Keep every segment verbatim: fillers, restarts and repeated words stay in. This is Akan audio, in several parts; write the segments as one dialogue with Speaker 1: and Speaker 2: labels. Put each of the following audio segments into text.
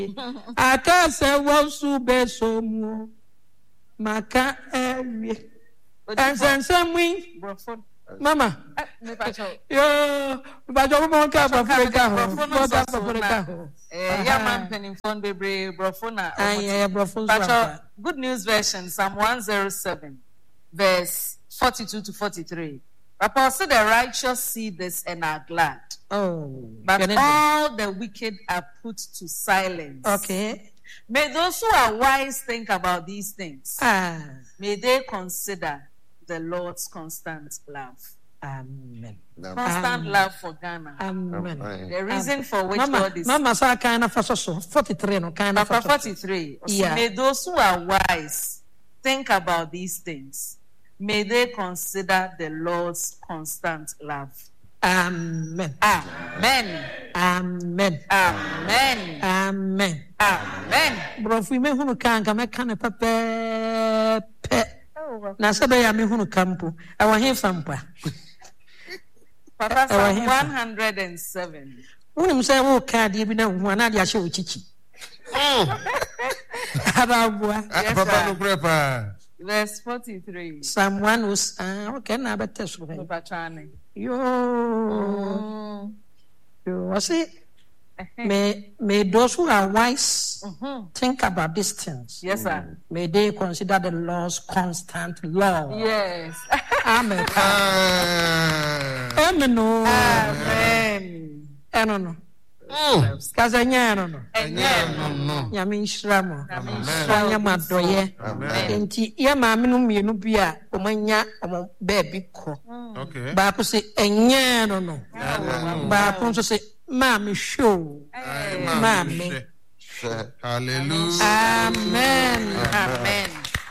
Speaker 1: Akase wosu besomu maka ewie. Ensensemwi mama yo bajo mo ka Africa ho mo da Africa ho
Speaker 2: eh ya man penin phone bebre brofona
Speaker 1: eh brofona
Speaker 2: bajo Good News Version Psalm one oh seven verse forty-two to forty-three. Papa said the righteous see this and are glad.
Speaker 1: Oh,
Speaker 2: but all the wicked are put to silence.
Speaker 1: Okay.
Speaker 2: May those who are wise think about these things.
Speaker 1: Ah.
Speaker 2: May they consider the Lord's constant love.
Speaker 1: Amen.
Speaker 2: Constant
Speaker 1: Amen.
Speaker 2: love for Ghana.
Speaker 1: Amen.
Speaker 2: The reason
Speaker 1: Amen.
Speaker 2: for which
Speaker 1: Mama,
Speaker 2: God is.
Speaker 1: Mama saw kind of so forty-three no kind of
Speaker 2: Papa forty-three.
Speaker 1: Yeah.
Speaker 2: May those who are wise think about these things. May they consider the Lord's constant love.
Speaker 1: Amen.
Speaker 2: Amen.
Speaker 1: Amen.
Speaker 2: Amen.
Speaker 1: Amen.
Speaker 2: Amen.
Speaker 1: Bro, if we may hunu kanka me kan pepe pe. Na sabe ya me hunu kampo. E wa hen fampa.
Speaker 2: Papa Psalm one hundred seven.
Speaker 1: Unim say wo card bi na hu ana dia hye ochichi. Ababua.
Speaker 3: Papa no prepa.
Speaker 2: Verse forty-three.
Speaker 1: Psalm one was ah okay na better so.
Speaker 2: Papa Chane.
Speaker 1: Yo. Mm. Yo, I say may may those who are wise mm-hmm. think about these things.
Speaker 2: Yes, sir.
Speaker 1: May they consider the Lord's constant love.
Speaker 2: Yes.
Speaker 1: Amen. Amen.
Speaker 2: Amen.
Speaker 1: Amen. Because I know no.
Speaker 2: Amen.
Speaker 1: Yamin shramo. Swanya madoye. Enti ya maami no mienu bia omanya omo baby ko.
Speaker 3: Okay.
Speaker 1: Ba ko se enye no no. Ba ko so se maami show. Maami.
Speaker 3: Hallelujah.
Speaker 1: Amen.
Speaker 2: Amen.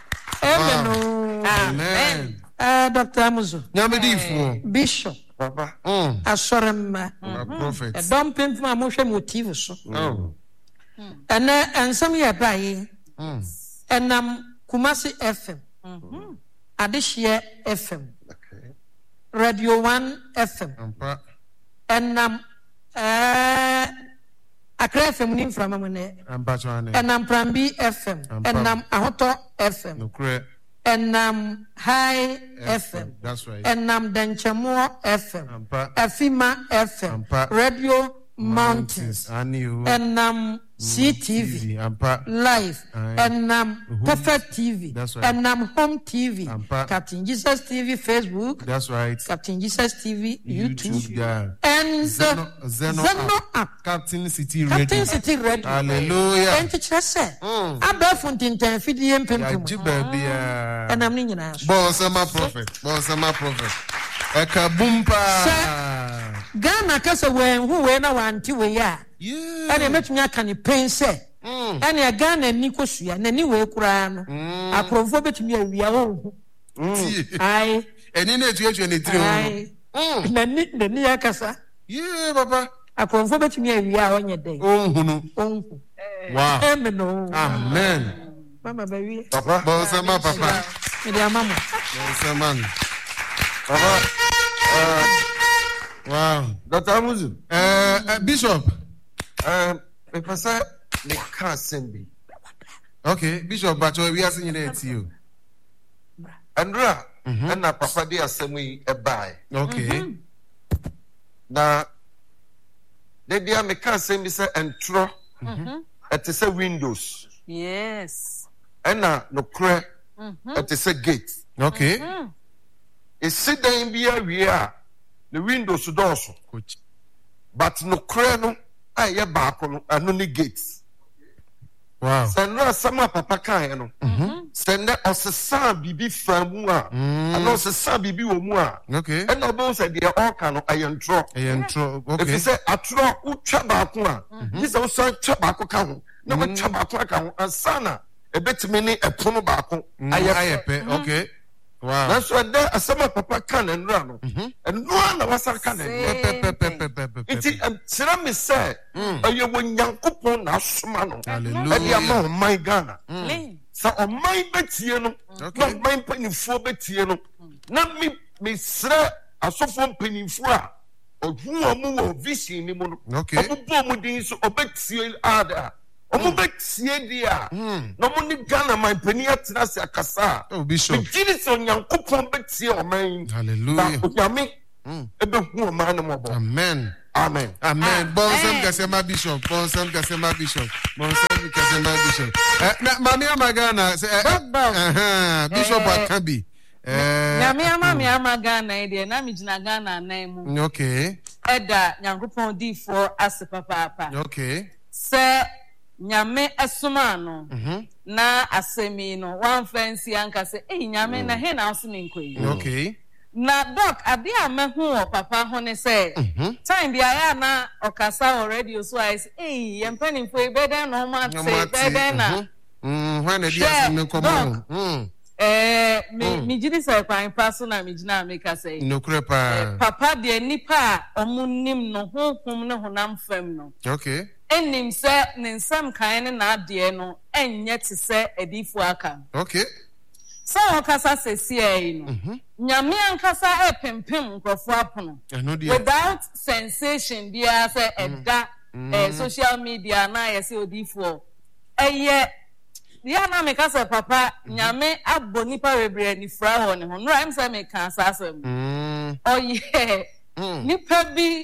Speaker 1: Amen.
Speaker 2: Amen.
Speaker 1: Ah, Doctor Amuzo.
Speaker 3: Nyamedifo.
Speaker 1: Bishop.
Speaker 3: Papa. Mm.
Speaker 1: Asorema.
Speaker 3: Prophet.
Speaker 1: E don pimp ma mo hwe motive so.
Speaker 3: Oh.
Speaker 1: Ene ensam ye bae.
Speaker 3: Mm.
Speaker 1: Enam Kumasi F M.
Speaker 2: Mhm.
Speaker 1: Adishie F M.
Speaker 3: Okay.
Speaker 1: Radio one F M.
Speaker 3: Ampa.
Speaker 1: Enam eh Accra F M ni frama mo ne.
Speaker 3: Ampa chwane.
Speaker 1: Enam Prambi F M. Enam Ahoto F M.
Speaker 3: No kre.
Speaker 1: Enam High F M.
Speaker 3: That's right.
Speaker 1: Enam Denchemo F M.
Speaker 3: Ampa.
Speaker 1: Efima F M.
Speaker 3: Ampa.
Speaker 1: Radio Mountains.
Speaker 3: Aniu.
Speaker 1: Enam C T V.
Speaker 3: Ampa.
Speaker 1: Live. Enam Perfect T V.
Speaker 3: That's right.
Speaker 1: Enam Home T V.
Speaker 3: Ampa.
Speaker 1: Captain Jesus T V Facebook.
Speaker 3: That's right.
Speaker 1: Captain Jesus T V YouTube.
Speaker 3: YouTube, yeah.
Speaker 1: And
Speaker 3: Zeno, Zeno,
Speaker 1: Zeno
Speaker 3: app.
Speaker 1: app.
Speaker 3: Captain City Radio.
Speaker 1: Captain City Radio.
Speaker 3: Hallelujah.
Speaker 1: And to say,
Speaker 3: Mm.
Speaker 1: Abba Fontintan Fidi and
Speaker 3: Ya
Speaker 1: Pimpum.
Speaker 3: jibabi ya.
Speaker 1: And I'm Nina.
Speaker 3: Boss my prophet. Boss my prophet. Eka bumpa.
Speaker 1: Ghana kasa when who we na wanti we ya.
Speaker 3: Yeah.
Speaker 1: And I met me aka ni pain say.
Speaker 3: Mm.
Speaker 1: And ya Ghana ni kosua na ni we kura no. Akrofo betumi awia ho. Ai.
Speaker 3: Eni na etu etu eni tiri.
Speaker 1: Ai. Na ni na ni akasa.
Speaker 3: Yeah, papa.
Speaker 1: Akrofo betumi awia ho nye den.
Speaker 3: Ohunu.
Speaker 1: Onhu.
Speaker 3: Wow.
Speaker 1: Amen.
Speaker 3: Amen.
Speaker 1: Mama baby.
Speaker 3: Papa. Boss my papa.
Speaker 1: Me dia mama.
Speaker 3: Boss man. Papa. Uh, wow.
Speaker 4: Doctor Amuzu.
Speaker 3: Uh, uh, Bishop.
Speaker 4: Um, me pasa me ka sembi.
Speaker 3: Okay, Bishop, but we are singing it to you.
Speaker 4: Andra, and na papa de asemu yi e bai.
Speaker 3: Okay.
Speaker 4: Na de dia me ka sembi se entro.
Speaker 2: Mhm.
Speaker 4: It is a windows.
Speaker 2: Yes.
Speaker 4: And na no kre.
Speaker 2: Mhm.
Speaker 4: It is a gate.
Speaker 3: Okay.
Speaker 4: E sit down bi awia. The windows doors.
Speaker 3: Coach.
Speaker 4: But no kre no aye baako no anu ni gate.
Speaker 3: Wow.
Speaker 4: Sandra sama papa kan no. Mhm. Senda osesa bibi framu a. Ana osesa bibi wo mu a.
Speaker 3: Okay.
Speaker 4: And no say the all can ayentro.
Speaker 3: Ayentro.
Speaker 4: If
Speaker 3: Okay.
Speaker 4: you say atro utwa baako a, this also twa baako ka ho. Na wo twa baako ka ho ansana ebetimi ni epono baako aye
Speaker 3: Ayepe. Okay. Wow.
Speaker 4: na so da asama papa kan enra no. And no na wasa kan enra.
Speaker 3: Pe pe pe pe pe pe.
Speaker 4: Iti sira me say aye wo nyankopon na asoma no.
Speaker 3: Hallelujah.
Speaker 4: E dia ma my Ghana.
Speaker 2: Clean.
Speaker 4: Sa o my betie no.
Speaker 3: Okay.
Speaker 4: Na my panifo betie no. Na me me sira asofo panifo a ohu amu wo vision ni mu no.
Speaker 3: Okay.
Speaker 4: Obubo mu din so obetie ada. Omo betie dia. No mo ni Ghana my penny atena se akasa.
Speaker 3: Oh Bishop.
Speaker 4: Jini so Nyankopon betie o man.
Speaker 3: Hallelujah.
Speaker 4: Onyame ebe hu o man no mo.
Speaker 3: Amen.
Speaker 4: Amen.
Speaker 3: Amen. Bonsam Kasema Bishop. Bonsam Kasema Bishop. Bonsam Kasema Bishop. Na mami amagana say eh Bishop Akabi. Eh
Speaker 2: Nyame ama me amagana ide na me gina Ghana nan mu.
Speaker 3: Okay.
Speaker 2: Eda Nyankopon di for ase papa papa.
Speaker 3: Okay.
Speaker 2: Se Nyame asuma no. Na asemi no one fancy anka say eh Nyame na he na aso me nkoi.
Speaker 3: Okay.
Speaker 2: Na doc ade a mehu o papa ho ne say time bia ya na okasa already so I say eh yempani fo ibeden no ma say beden na
Speaker 3: mm when e dia me komo mm
Speaker 2: eh me me gidi say kwan paso na me gina me ka say
Speaker 3: no krepa
Speaker 2: papa de nipa omunim no honhom ne honam fam no
Speaker 3: okay
Speaker 2: enim say ne nsam kan ne na ade no enye te say edifu aka
Speaker 3: okay
Speaker 2: so okasa sesi ai no Nyame ankasa epempem nkrofo apono without sensation dia say eda eh social media na ye say odifo eye dia na me kasa papa Nyame aboni pa rebre ni fra ho ne ho no am say me kan asasem oye nipa bi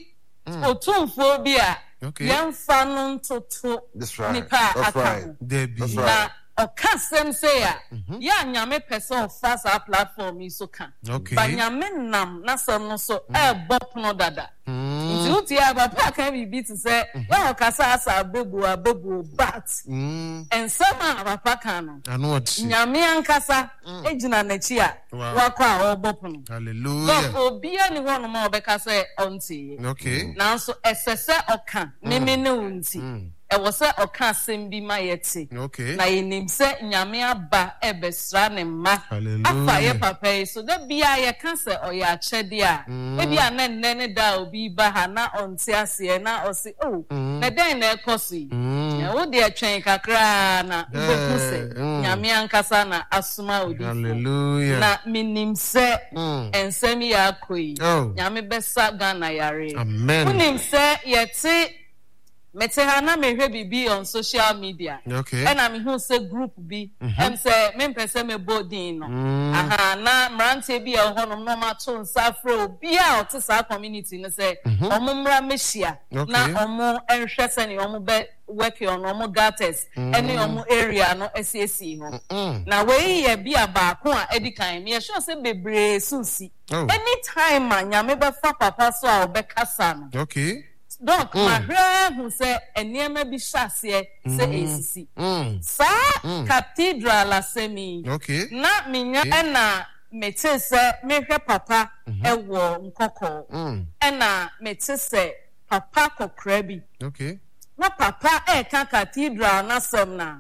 Speaker 2: otumfo bi a yemfa no ntoto nipa aka
Speaker 3: Debbie
Speaker 2: na okasem say ya ya Nyame person fast our platform is so kan ba Nyame nam na sam no so e bop no dada nti uti ya papa kan bi bi to say ya okasa asa abebu abebu bat and sama papa kan no Nyame ankasa ejina na chi a wakwa a obop no
Speaker 3: hallelujah
Speaker 2: so obi ani hono ma obeka say onti
Speaker 3: okay
Speaker 2: na so esese oka meme ne unti e wo se oka asem bi ma yeti na yenim se Nyame aba ebesra ne ma afa ye papa so da bia ye ka se oya achede a e bia na nne ne da obi ba ha na onti ase na o se oh na den na ekosi e wo de atwen kakra na beku se Nyame ankasa na asuma odi
Speaker 3: hallelujah
Speaker 2: na minim se ensem ya koi Nyame besa Ghana yare
Speaker 3: amen
Speaker 2: unim se yeti Metera na mehwe bibi on social media.
Speaker 3: Okay.
Speaker 2: And I'm who say group B. Em say me pese me bodin no. Aha na mrante bi e honom no ma to nsafre obi a o te sa community no say omo mra mehia na omo enhwe se ne omo be work on omo gates any omo area no S A C ho. Na we ye bi abaako a edikan me sure say bebre susi. Anytime Nyame be fa papa so a obekasa no.
Speaker 3: Okay.
Speaker 2: Donc ma hwe hu se eniema bi hyase se esisi sa cathedral asemi
Speaker 3: okay
Speaker 2: na minya ena mete se mehwe papa ewo nkoko ena mete se papa kokra bi
Speaker 3: okay
Speaker 2: na papa e ka cathedral na sem na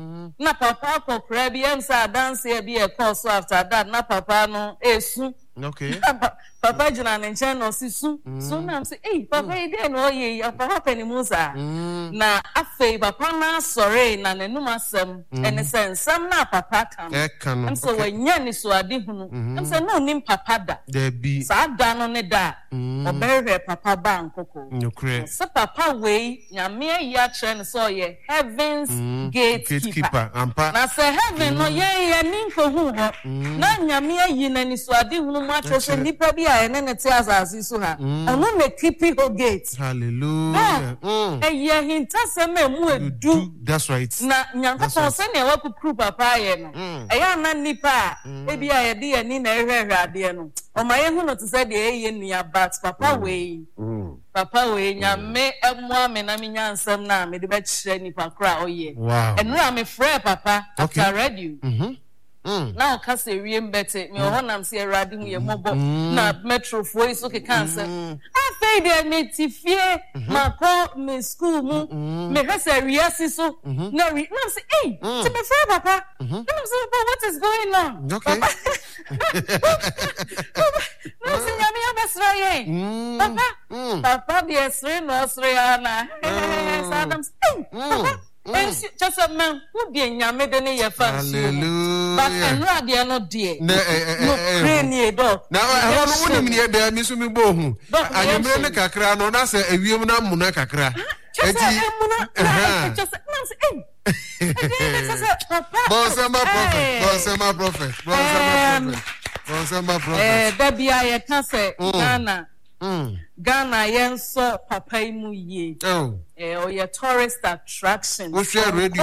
Speaker 2: na papa kokra bi em sa dance e bi e course after that na papa no esu
Speaker 3: okay
Speaker 2: papa jina na nche no sisu so na am say eh papa e dey no ye papa pani musa na afei papa na sorry na nenum asem ene se nsam na papa kan am so wanya ni so ade hunu am say no nim papa da
Speaker 3: there be
Speaker 2: sa da no ne da oberre papa ba nkoko
Speaker 3: nyokre
Speaker 2: so papa we Nyame ya kire ne so ye heavens gatekeeper ampa na say heaven no ye ye ni nko hu ho na Nyame ayi na ni so ade hunu ma cho se nipa bi ene ne te azazi so ha ono me keep ho gate
Speaker 3: hallelujah
Speaker 2: mm eh ye hinta se me mu edu
Speaker 3: that's right
Speaker 2: na Nyankopon se ne wa kukuru papa ye no eh ya na nipa e bi a ye de ye ni na ehwehwe ade no o ma ye hu no to se de ye nua but papa we papa we Nyame emu ame na me nyansam na me de be kire nipa kra oye enura me frɛ papa after radio mhm Mm. Now cause a real better me ho nam se erade hu ye mobo na metro fo iso ke cancer afei de me tifie mako me school mu me hwese riasi so na ri nam se eh to me frɛ papa nam se papa what is going on
Speaker 3: okay
Speaker 2: no se nyame abesra ye papa papa de esre no esre ana sadam eh papa Ensi just a man who be Nyame de ne ye fancy.
Speaker 3: Hallelujah.
Speaker 2: But enra de no de.
Speaker 3: No
Speaker 2: crane do.
Speaker 3: Na e no woni me de mi so mi bo hu. Anyemre ne kakra no na se ewiem na mu na kakra.
Speaker 2: Chese emuna. Chese nansi eh.
Speaker 3: Bonsema prophet. Bonsema prophet. Bonsema prophet. Bonsema prophet.
Speaker 2: Eh, Debbie aye kan say Ghana. Ghana yenso papa imu ye.
Speaker 3: Oh.
Speaker 2: Eh, or your tourist attraction.
Speaker 3: What's your radio?